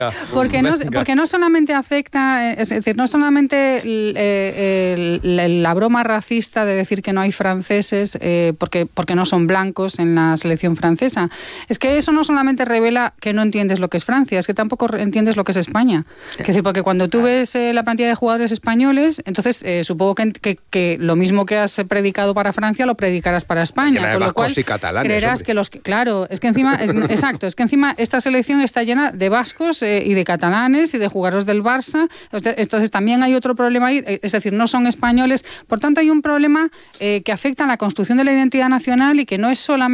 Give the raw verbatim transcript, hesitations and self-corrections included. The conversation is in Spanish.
Porque no, porque no solamente afecta, es decir, no solamente el, el, el, la broma racista de decir que no hay franceses eh, porque, porque no son blancos en la selección francesa. Es que eso no solamente revela que no entiendes lo que es Francia, es que tampoco entiendes lo que es España. Es decir, porque cuando tú ves eh, la plantilla de jugadores españoles, entonces eh, supongo que, que, que lo mismo que has predicado para Francia lo predicarás para España. Con lo cual y catalanes, creerás hombre. que los... Claro, es que encima... Es, exacto, es que encima esta selección está llena de vascos eh, y de catalanes y de jugadores del Barça. Entonces también hay otro problema ahí, es decir, no son españoles. Por tanto, hay un problema eh, que afecta a la construcción de la identidad nacional y que no es solamente